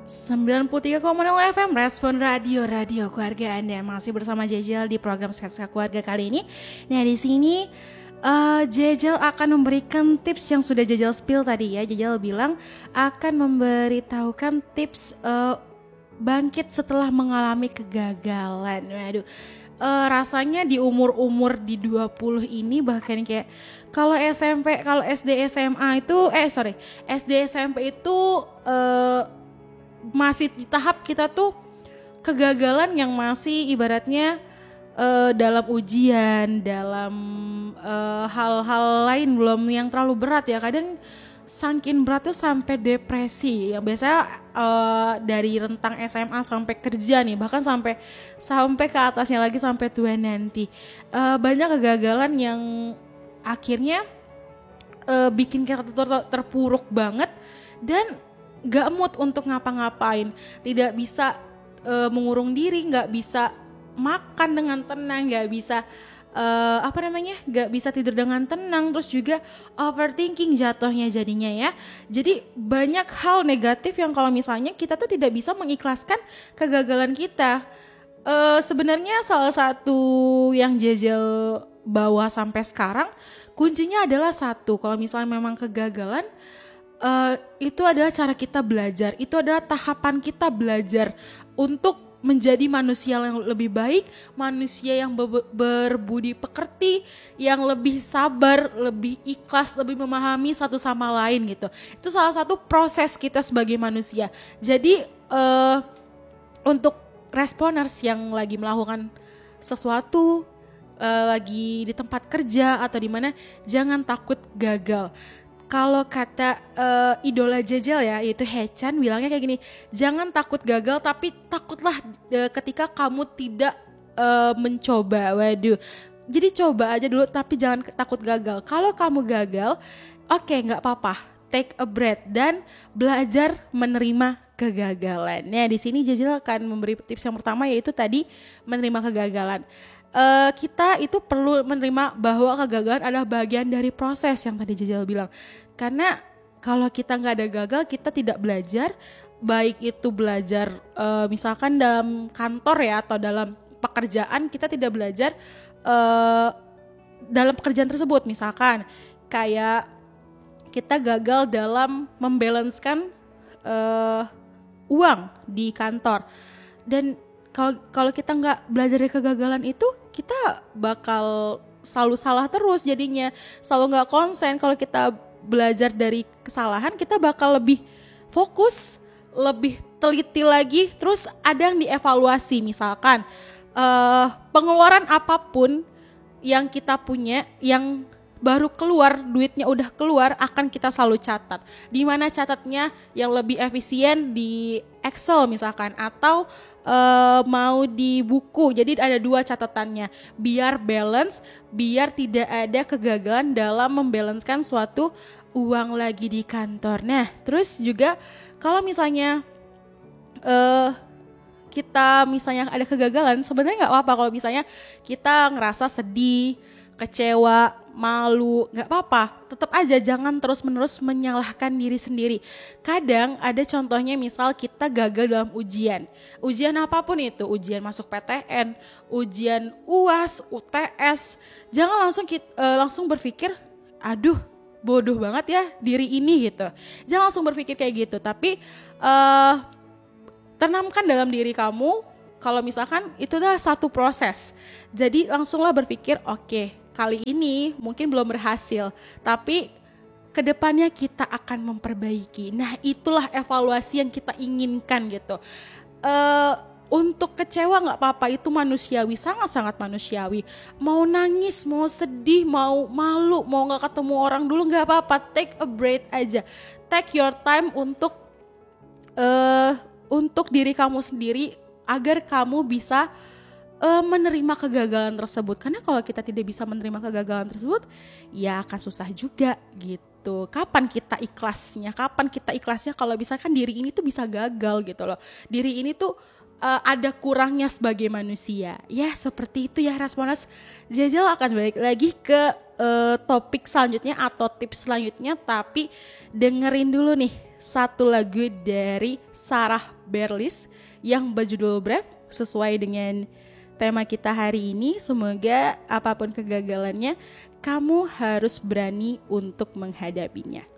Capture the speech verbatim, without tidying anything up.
sembilan puluh tiga koma nol F M Respon Radio, radio keluarga Anda. Masih bersama Jejel di program Sketsa Keluarga kali ini. Nah, di sini uh, Jejel akan memberikan tips yang sudah Jejel spill tadi ya. Jejel bilang akan memberitahukan tips uh, bangkit setelah mengalami kegagalan. Waduh. Uh, rasanya di umur-umur di dua puluh ini bahkan kayak kalau S M P, kalau S D S M A itu eh sorry, S D S M P itu uh, masih di tahap kita tuh kegagalan yang masih ibaratnya uh, dalam ujian, dalam uh, hal-hal lain belum yang terlalu berat ya. Kadang saking berat tuh sampai depresi yang biasanya uh, dari rentang S M A sampai kerja nih, bahkan sampai sampai ke atasnya lagi sampai tua nanti. Uh, banyak kegagalan yang akhirnya uh, bikin kita ter- terpuruk banget dan gak mood untuk ngapa-ngapain, tidak bisa uh, mengurung diri, gak bisa makan dengan tenang, gak bisa Uh, apa namanya, gak bisa tidur dengan tenang, terus juga overthinking jatuhnya jadinya ya. Jadi banyak hal negatif yang kalau misalnya kita tuh tidak bisa mengikhlaskan kegagalan kita. Uh, sebenarnya salah satu yang Jejel bawa sampai sekarang kuncinya adalah satu, kalau misalnya memang kegagalan uh, itu adalah cara kita belajar, itu adalah tahapan kita belajar untuk menjadi manusia yang lebih baik, manusia yang be- berbudi pekerti, yang lebih sabar, lebih ikhlas, lebih memahami satu sama lain gitu. Itu salah satu proses kita sebagai manusia. Jadi uh, untuk responers yang lagi melakukan sesuatu, uh, lagi di tempat kerja atau di mana, jangan takut gagal. Kalau kata uh, idola Jejel ya, yaitu Hechan, bilangnya kayak gini, jangan takut gagal tapi takutlah uh, ketika kamu tidak uh, mencoba. Waduh, jadi coba aja dulu tapi jangan takut gagal. Kalau kamu gagal, oke okay, gak apa-apa, take a breath dan belajar menerima kegagalan. Nah, di sini Jejel akan memberi tips yang pertama, yaitu tadi menerima kegagalan. Uh, kita itu perlu menerima bahwa kegagalan adalah bagian dari proses yang tadi Jejel bilang. Karena kalau kita nggak ada gagal, kita tidak belajar. Baik itu belajar uh, misalkan dalam kantor ya, atau dalam pekerjaan, kita tidak belajar uh, dalam pekerjaan tersebut. Misalkan kayak kita gagal dalam membalanskan uh, uang di kantor, dan Kalau kalau kita nggak belajar dari kegagalan itu, kita bakal selalu salah terus jadinya, selalu nggak konsen. Kalau kita belajar dari kesalahan, kita bakal lebih fokus, lebih teliti lagi, terus ada yang dievaluasi. Misalkan uh, pengeluaran apapun yang kita punya, yang baru keluar, duitnya udah keluar, akan kita selalu catat. Di mana catatnya yang lebih efisien di Excel misalkan, atau uh, mau di buku. Jadi ada dua catatannya, biar balance, biar tidak ada kegagalan dalam membalanskan suatu uang lagi di kantor. Nah, terus juga kalau misalnya uh, kita misalnya ada kegagalan, sebenarnya nggak apa-apa kalau misalnya kita ngerasa sedih, kecewa, malu, gak apa-apa. Tetap aja jangan terus-menerus menyalahkan diri sendiri. Kadang ada contohnya, misal kita gagal dalam ujian. Ujian apapun itu, ujian masuk P T N, ujian U A S, U T S. Jangan langsung kita, uh, langsung berpikir, aduh bodoh banget ya diri ini gitu. Jangan langsung berpikir kayak gitu. Tapi uh, tanamkan dalam diri kamu, kalau misalkan itu adalah satu proses. Jadi langsunglah berpikir, oke, okay, kali ini mungkin belum berhasil, tapi kedepannya kita akan memperbaiki. Nah, itulah evaluasi yang kita inginkan gitu. Uh, untuk kecewa nggak apa-apa, itu manusiawi, sangat-sangat manusiawi. Mau nangis, mau sedih, mau malu, mau nggak ketemu orang dulu, nggak apa-apa. Take a breath aja. Take your time untuk uh, untuk diri kamu sendiri, agar kamu bisa Uh, menerima kegagalan tersebut. Karena kalau kita tidak bisa menerima kegagalan tersebut, ya akan susah juga gitu. Kapan kita ikhlasnya? Kapan kita ikhlasnya kalau misalkan diri ini tuh bisa gagal gitu loh. Diri ini tuh uh, ada kurangnya sebagai manusia. Ya seperti itu ya Responers. Jajal akan balik lagi ke uh, topik selanjutnya atau tips selanjutnya, tapi dengerin dulu nih satu lagu dari Sarah Bareilles yang berjudul Brave, sesuai dengan tema kita hari ini. Semoga apapun kegagalannya, kamu harus berani untuk menghadapinya.